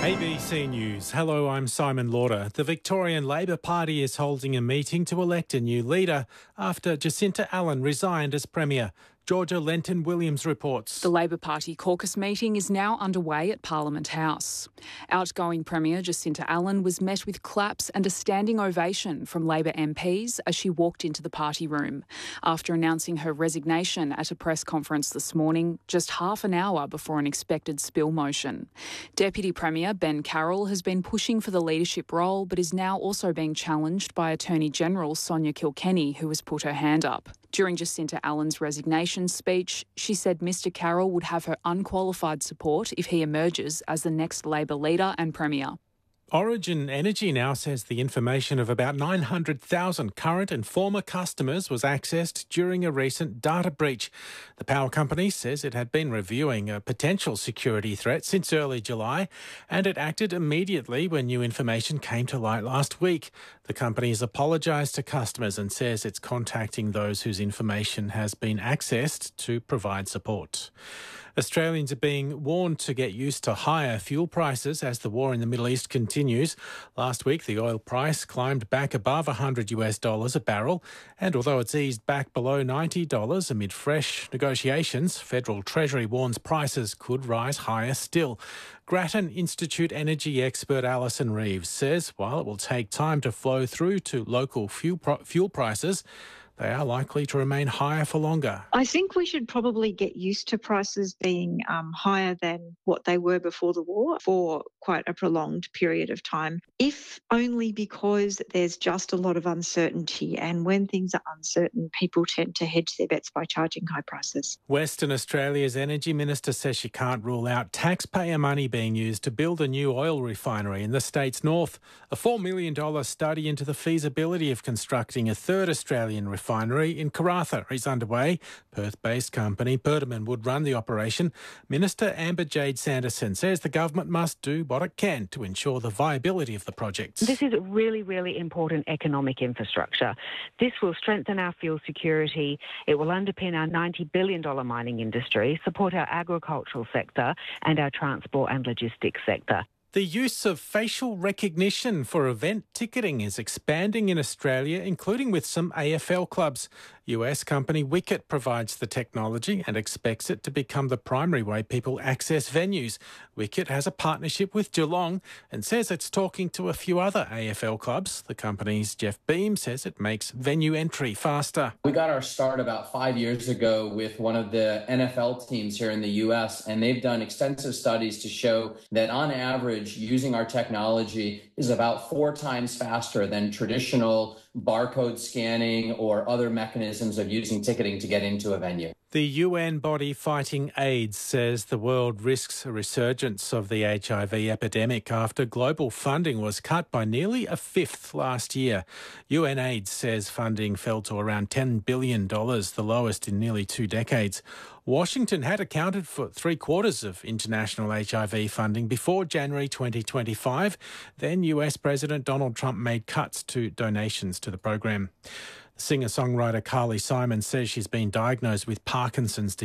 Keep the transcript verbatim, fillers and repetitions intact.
A B C News. Hello, I'm Simon Lauder. The Victorian Labor Party is holding a meeting to elect a new leader after Jacinta Allan resigned as Premier. Georgia Lenton-Williams reports. The Labor Party caucus meeting is now underway at Parliament House. Outgoing Premier Jacinta Allan was met with claps and a standing ovation from Labor M Ps as she walked into the party room. After announcing her resignation at a press conference this morning, just half an hour before an expected spill motion. Deputy Premier Ben Carroll has been pushing for the leadership role but is now also being challenged by Attorney General Sonia Kilkenny, who has put her hand up. During Jacinta Allan's resignation speech, she said Mr Carroll would have her unqualified support if he emerges as the next Labor leader and Premier. Origin Energy now says the information of about nine hundred thousand current and former customers was accessed during a recent data breach. The power company says it had been reviewing a potential security threat since early July, and it acted immediately when new information came to light last week. The company has apologised to customers and says it's contacting those whose information has been accessed to provide support. Australians are being warned to get used to higher fuel prices as the war in the Middle East continues. Last week, the oil price climbed back above one hundred US dollars a barrel, and although it's eased back below ninety dollars amid fresh negotiations, Federal Treasury warns prices could rise higher still. Grattan Institute energy expert Alison Reeves says while it will take time to flow through to local fuel, pro- fuel prices, they are likely to remain higher for longer. I think we should probably get used to prices being um, higher than what they were before the war for quite a prolonged period of time, if only because there's just a lot of uncertainty. And when things are uncertain, people tend to hedge their bets by charging high prices. Western Australia's Energy Minister says she can't rule out taxpayer money being used to build a new oil refinery in the state's north. A four million dollars study into the feasibility of constructing a third Australian refinery refinery in Karratha is underway. Perth-based company Perdaman would run the operation. Minister Amber Jade Sanderson says the government must do what it can to ensure the viability of the project. This is really, really important economic infrastructure. This will strengthen our fuel security. It will underpin our ninety billion dollars mining industry, support our agricultural sector and our transport and logistics sector. The use of facial recognition for event ticketing is expanding in Australia, including with some A F L clubs. U S company Wicket provides the technology and expects it to become the primary way people access venues. Wicket has a partnership with Geelong and says it's talking to a few other A F L clubs. The company's Jeff Beam says it makes venue entry faster. We got our start about five years ago with one of the N F L teams here in the U S, and they've done extensive studies to show that on average, using our technology is about four times faster than traditional barcode scanning or other mechanisms of using ticketing to get into a venue. The U N body fighting AIDS says the world risks a resurgence of the H I V epidemic after global funding was cut by nearly a fifth last year. U N AIDS says funding fell to around ten billion dollars, the lowest in nearly two decades. Washington had accounted for three quarters of international H I V funding before January twenty twenty-five. Then U S President Donald Trump made cuts to donations to the program. Singer-songwriter Carly Simon says she's been diagnosed with Parkinson's disease.